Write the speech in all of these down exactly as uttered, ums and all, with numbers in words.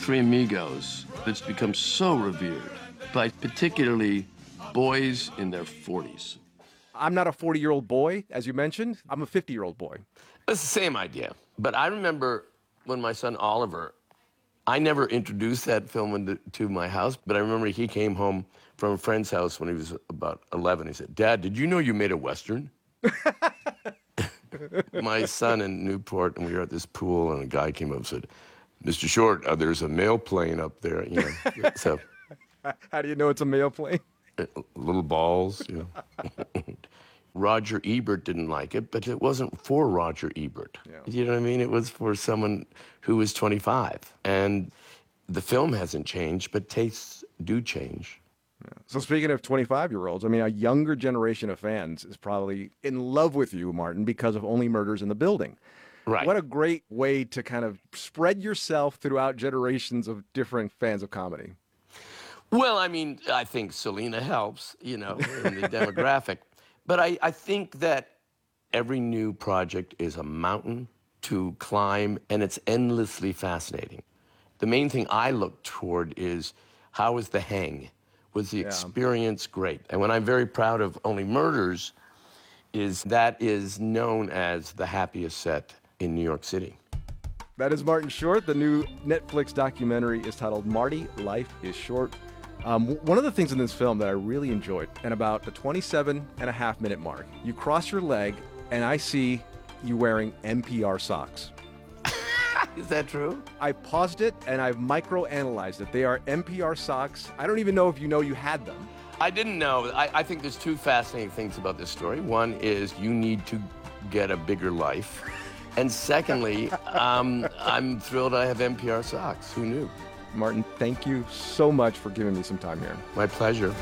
Three Amigos that's become so revered by particularly boys in their forties. I'm not a forty-year-old boy, as you mentioned. I'm a fifty-year-old boy. It's the same idea. But I remember when my son Oliver, I never introduced that film into, to my house, but I remember he came home from a friend's house when he was about eleven. He said, "Dad, did you know you made a Western?" My son in Newport, and we were at this pool, and a guy came up and said, "Mister Short, uh, there's a mail plane up there." You know, so how do you know it's a mail plane? Uh, little balls. You know. Roger Ebert didn't like it, but it wasn't for Roger Ebert. Yeah. You know what I mean? It was for someone who was twenty-five, and the film hasn't changed, but tastes do change. Yeah. So speaking of twenty-five-year-olds, I mean, a younger generation of fans is probably in love with you, Martin, because of Only Murders in the Building. Right. What a great way to kind of spread yourself throughout generations of different fans of comedy. Well, I mean, I think Selena helps, you know, in the demographic. But I, I think that every new project is a mountain to climb, and it's endlessly fascinating. The main thing I look toward is, how was the hang? Was the experience yeah. great? And what I'm very proud of Only Murders is that is known as the happiest set in New York City. That is Martin Short. The new Netflix documentary is titled Marty, Life is Short. Um, one of the things in this film that I really enjoyed, and about the twenty-seven and a half minute mark, you cross your leg and I see you wearing N P R socks. Is that true? I paused it and I've micro-analyzed it. They are N P R socks. I don't even know if you know you had them. I didn't know. I, I think there's two fascinating things about this story. One is you need to get a bigger life. And secondly, um, I'm thrilled I have N P R socks. Who knew? Martin, thank you so much for giving me some time here. My pleasure.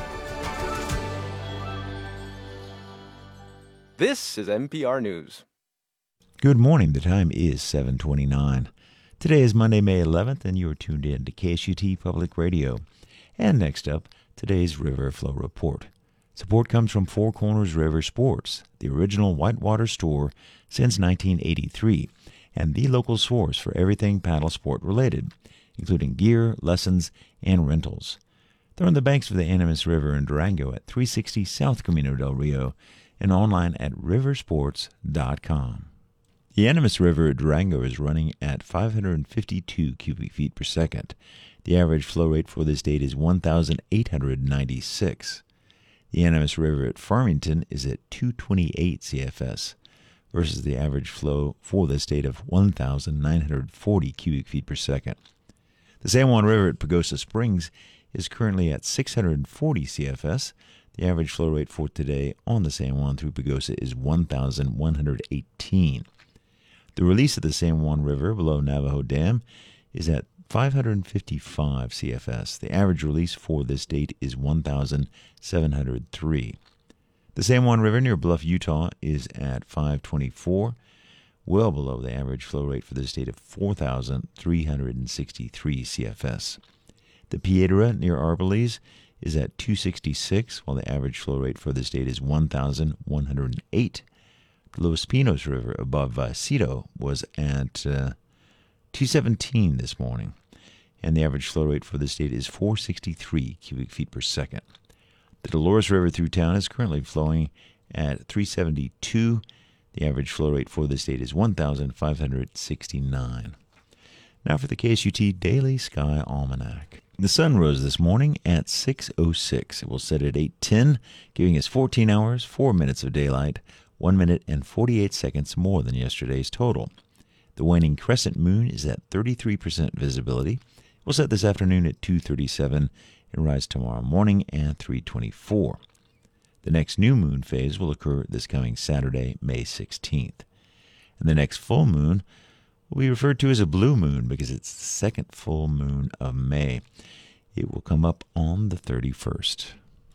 This is N P R News. Good morning. The time is seven twenty-nine. Today is Monday, May eleventh, and you are tuned in to K S U T Public Radio. And next up, today's River Flow Report. Support comes from Four Corners River Sports, the original whitewater store since nineteen eighty-three, and the local source for everything paddle sport related, including gear, lessons, and rentals. They're on the banks of the Animas River in Durango at three sixty South Camino del Rio and online at riversports dot com. The Animas River at Durango is running at five hundred fifty-two cubic feet per second. The average flow rate for this date is one thousand eight hundred ninety-six. The Animas River at Farmington is at two hundred twenty-eight C F S versus the average flow for this date of one thousand nine hundred forty cubic feet per second. The San Juan River at Pagosa Springs is currently at six hundred forty C F S. The average flow rate for today on the San Juan through Pagosa is one thousand one hundred eighteen. The release of the San Juan River below Navajo Dam is at five hundred fifty-five C F S. The average release for this date is one thousand seven hundred three. The San Juan River near Bluff, Utah is at five twenty-four, well below the average flow rate for this date of four thousand three hundred sixty-three C F S. The Piedra near Arbalise is at two sixty-six, while the average flow rate for this date is one thousand one hundred eight. The Los Pinos River above Vallecito was at uh, two seventeen this morning, and the average flow rate for this date is four sixty-three cubic feet per second. The Dolores River through town is currently flowing at three seventy-two. The average flow rate for this date is one thousand five hundred sixty-nine. Now for the K S U T Daily Sky Almanac. The sun rose this morning at six oh six. It will set at eight ten, giving us fourteen hours, four minutes of daylight, one minute and forty-eight seconds more than yesterday's total. The waning crescent moon is at thirty-three percent visibility. It will set this afternoon at two thirty-seven and rise tomorrow morning at three twenty-four. The next new moon phase will occur this coming Saturday, May sixteenth. And the next full moon will be referred to as a blue moon because it's the second full moon of May. It will come up on the thirty-first.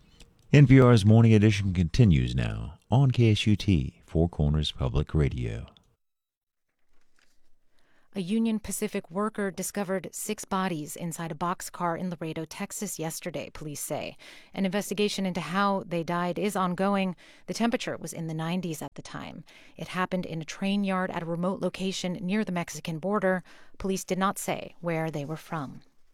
N P R's Morning Edition continues now on K S U T, Four Corners Public Radio. A Union Pacific worker discovered six bodies inside a boxcar in Laredo, Texas yesterday, police say. An investigation into how they died is ongoing. The temperature was in the nineties at the time. It happened in a train yard at a remote location near the Mexican border. Police did not say where they were from.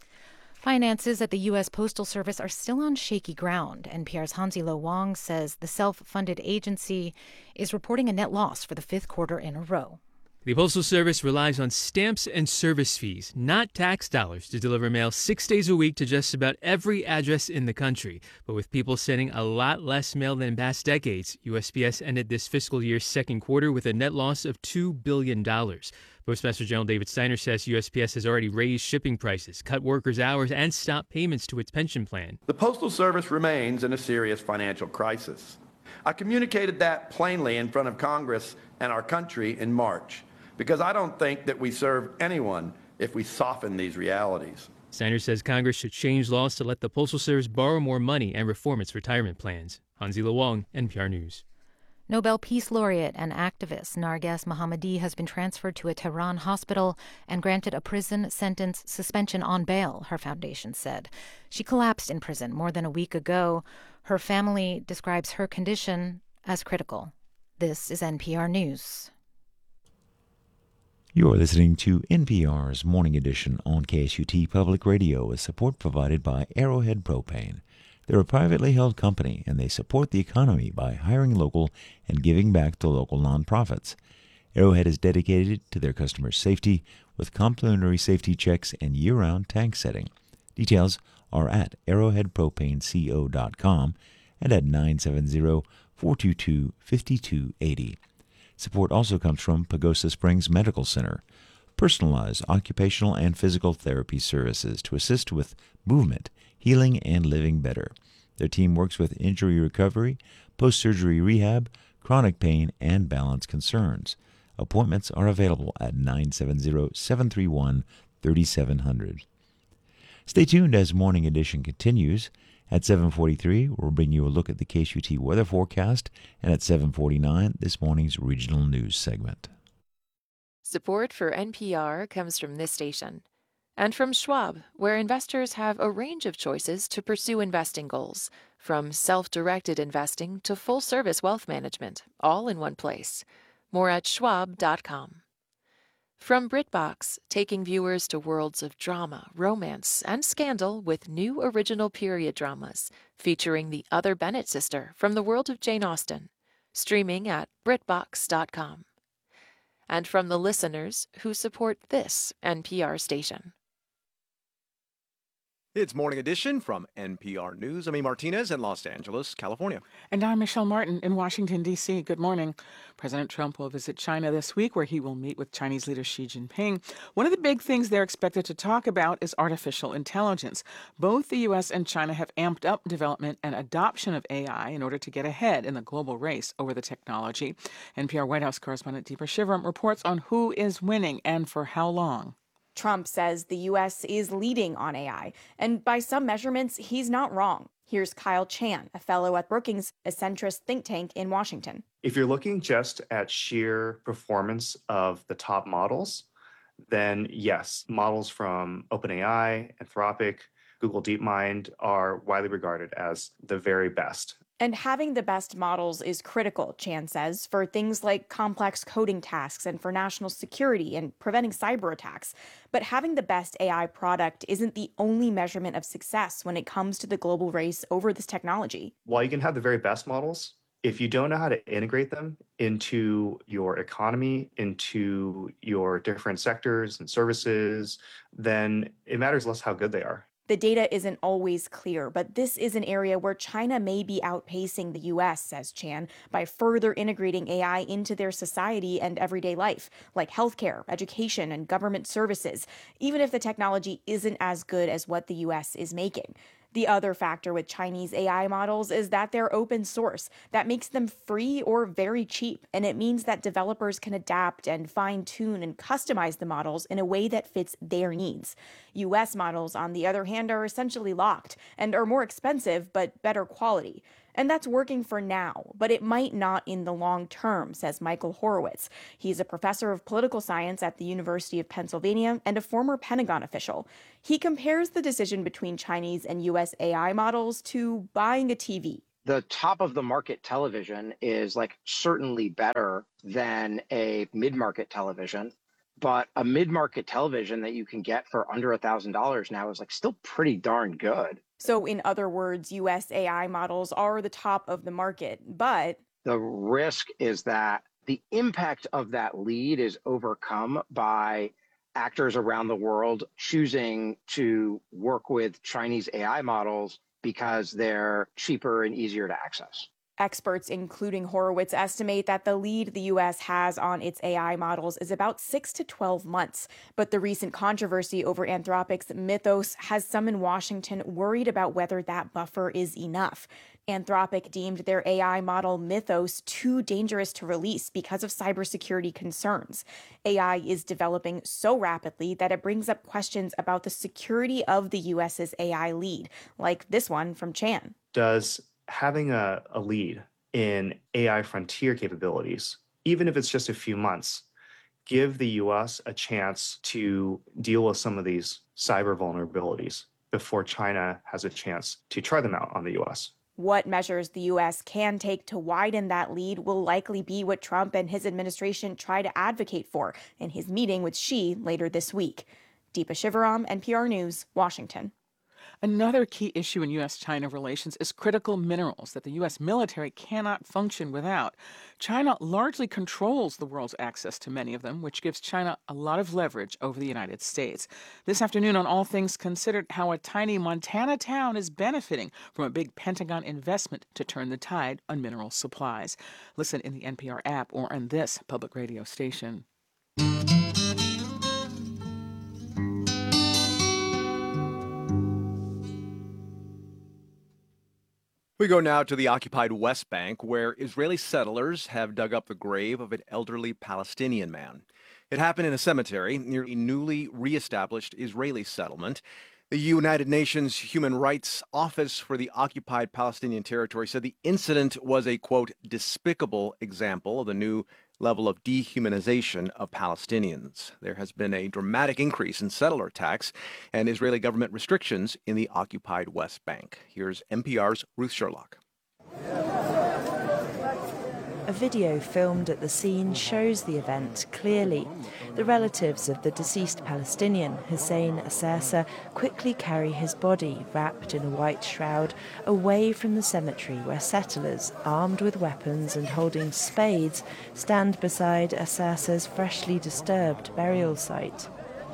Finances at the U S. Postal Service are still on shaky ground. N P R's Hansi Lo Wang says the self-funded agency is reporting a net loss for the fifth quarter in a row. The Postal Service relies on stamps and service fees, not tax dollars, to deliver mail six days a week to just about every address in the country. But with people sending a lot less mail than in past decades, U S P S ended this fiscal year's second quarter with a net loss of two billion dollars. Postmaster General David Steiner says U S P S has already raised shipping prices, cut workers' hours, and stopped payments to its pension plan. The Postal Service remains in a serious financial crisis. I communicated that plainly in front of Congress and our country in March, because I don't think that we serve anyone if we soften these realities. Steiner says Congress should change laws to let the Postal Service borrow more money and reform its retirement plans. Hansi Lo Wang, N P R News. Nobel Peace Laureate and activist Narges Mohammadi has been transferred to a Tehran hospital and granted a prison sentence suspension on bail, her foundation said. She collapsed in prison more than a week ago. Her family describes her condition as critical. This is N P R News. You're listening to N P R's Morning Edition on K S U T Public Radio with support provided by Arrowhead Propane. They're a privately held company, and they support the economy by hiring local and giving back to local nonprofits. Arrowhead is dedicated to their customers' safety with complimentary safety checks and year-round tank setting. Details are at arrowhead propane co dot com and at nine seven zero, four two two, five two eight zero. Support also comes from Pagosa Springs Medical Center, personalized occupational and physical therapy services to assist with movement, healing, and living better. Their team works with injury recovery, post-surgery rehab, chronic pain, and balance concerns. Appointments are available at nine seven zero, seven three one, three seven zero zero. Stay tuned as Morning Edition continues. At seven forty-three, we'll bring you a look at the K S U T weather forecast, and at seven forty-nine, this morning's regional news segment. Support for N P R comes from this station and from Schwab, where investors have a range of choices to pursue investing goals, from self-directed investing to full-service wealth management, all in one place. More at schwab dot com. From BritBox, taking viewers to worlds of drama, romance, and scandal with new original period dramas featuring the other Bennett sister from the world of Jane Austen, streaming at brit box dot com. And from the listeners who support this N P R station. It's Morning Edition from N P R News. I'm E. Martinez in Los Angeles, California. And I'm Michelle Martin in Washington, D C. Good morning. President Trump will visit China this week, where he will meet with Chinese leader Xi Jinping. One of the big things they're expected to talk about is artificial intelligence. Both the U S and China have amped up development and adoption of A I in order to get ahead in the global race over the technology. N P R White House correspondent Deepa Shivaram reports on who is winning and for how long. Trump says the U S is leading on A I, and by some measurements, he's not wrong. Here's Kyle Chan, a fellow at Brookings, a centrist think tank in Washington. If you're looking just at sheer performance of the top models, then yes, models from OpenAI, Anthropic, Google DeepMind are widely regarded as the very best. And having the best models is critical, Chan says, for things like complex coding tasks and for national security and preventing cyber attacks. But having the best A I product isn't the only measurement of success when it comes to the global race over this technology. While you can have the very best models, if you don't know how to integrate them into your economy, into your different sectors and services, then it matters less how good they are. The data isn't always clear, but this is an area where China may be outpacing the U S, says Chan, by further integrating A I into their society and everyday life, like healthcare, education, and government services, even if the technology isn't as good as what the U S is making. The other factor with Chinese A I models is that they're open source. That makes them free or very cheap, and it means that developers can adapt and fine-tune and customize the models in a way that fits their needs. U S models, on the other hand, are essentially locked and are more expensive but better quality. And that's working for now, but it might not in the long term, says Michael Horowitz. He's a professor of political science at the University of Pennsylvania and a former Pentagon official. He compares the decision between Chinese and U S A I models to buying a T V. The top of the market television is like certainly better than a mid-market television, but a mid-market television that you can get for under a thousand dollars now is like still pretty darn good. So in other words, U S A I models are the top of the market, but the risk is that the impact of that lead is overcome by actors around the world choosing to work with Chinese A I models because they're cheaper and easier to access. Experts, including Horowitz, estimate that the lead the U S has on its A I models is about six to twelve months. But the recent controversy over Anthropic's Mythos has some in Washington worried about whether that buffer is enough. Anthropic deemed their A I model Mythos too dangerous to release because of cybersecurity concerns. A I is developing so rapidly that it brings up questions about the security of the U S's A I lead, like this one from Chan. Does having a, a lead in A I frontier capabilities, even if it's just a few months, give the U S a chance to deal with some of these cyber vulnerabilities before China has a chance to try them out on the U S? What measures the U S can take to widen that lead will likely be what Trump and his administration try to advocate for in his meeting with Xi later this week. Deepa Shivaram, N P R News, Washington. Another key issue in U S China relations is critical minerals that the U S military cannot function without. China largely controls the world's access to many of them, which gives China a lot of leverage over the United States. This afternoon on All Things Considered, how a tiny Montana town is benefiting from a big Pentagon investment to turn the tide on mineral supplies. Listen in the N P R app or on this public radio station. We go now to the occupied West Bank, where Israeli settlers have dug up the grave of an elderly Palestinian man. It happened in a cemetery near a newly reestablished Israeli settlement. The United Nations Human Rights Office for the Occupied Palestinian Territory said the incident was a, quote, despicable example of the new level of dehumanization of Palestinians. There has been a dramatic increase in settler attacks and Israeli government restrictions in the occupied West Bank. Here's N P R's Ruth Sherlock. A video filmed at the scene shows the event clearly. The relatives of the deceased Palestinian, Hussein Assasa, quickly carry his body, wrapped in a white shroud, away from the cemetery where settlers, armed with weapons and holding spades, stand beside Assasa's freshly disturbed burial site.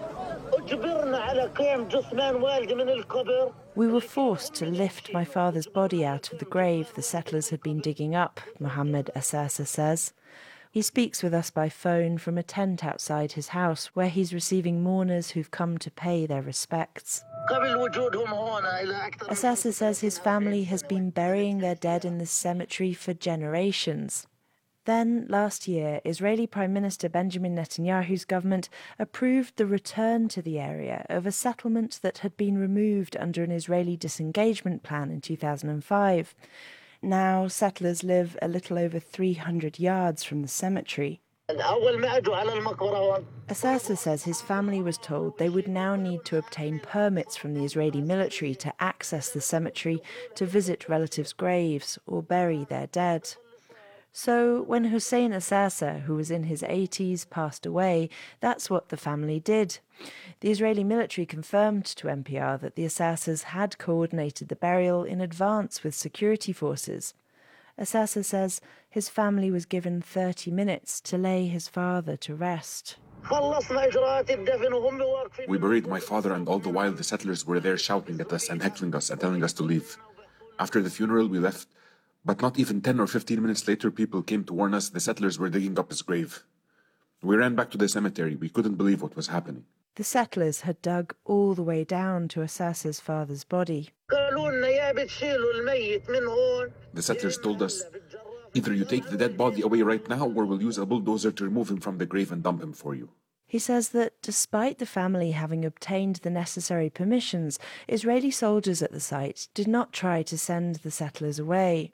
We were forced to lift my father's body out of the grave the settlers had been digging up, Mohammed Assasa says. He speaks with us by phone from a tent outside his house where he's receiving mourners who've come to pay their respects. Assasa says his family has been burying their dead in this cemetery for generations. Then, last year, Israeli Prime Minister Benjamin Netanyahu's government approved the return to the area of a settlement that had been removed under an Israeli disengagement plan in two thousand five. Now, settlers live a little over three hundred yards from the cemetery. Assasa says his family was told they would now need to obtain permits from the Israeli military to access the cemetery to visit relatives' graves or bury their dead. So when Hussein Assasa, who was in his eighties, passed away, that's what the family did. The Israeli military confirmed to N P R that the Assasas had coordinated the burial in advance with security forces. Assasa says his family was given thirty minutes to lay his father to rest. We buried my father, and all the while the settlers were there shouting at us and heckling us and telling us to leave. After the funeral, we left. But not even ten or fifteen minutes later, people came to warn us the settlers were digging up his grave. We ran back to the cemetery. We couldn't believe what was happening. The settlers had dug all the way down to Assasa's father's body. The settlers told us, either you take the dead body away right now, or we'll use a bulldozer to remove him from the grave and dump him for you. He says that despite the family having obtained the necessary permissions, Israeli soldiers at the site did not try to send the settlers away.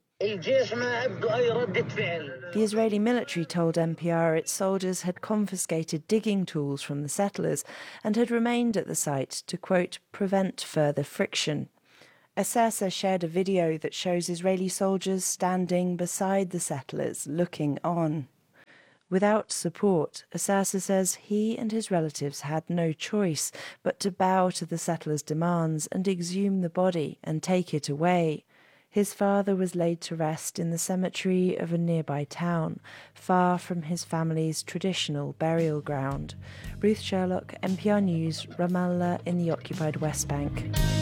The Israeli military told N P R its soldiers had confiscated digging tools from the settlers and had remained at the site to, quote, prevent further friction. Assasa shared a video that shows Israeli soldiers standing beside the settlers, looking on. Without support, Assasa says he and his relatives had no choice but to bow to the settlers' demands and exhume the body and take it away. His father was laid to rest in the cemetery of a nearby town, far from his family's traditional burial ground. Ruth Sherlock, N P R News, Ramallah in the occupied West Bank.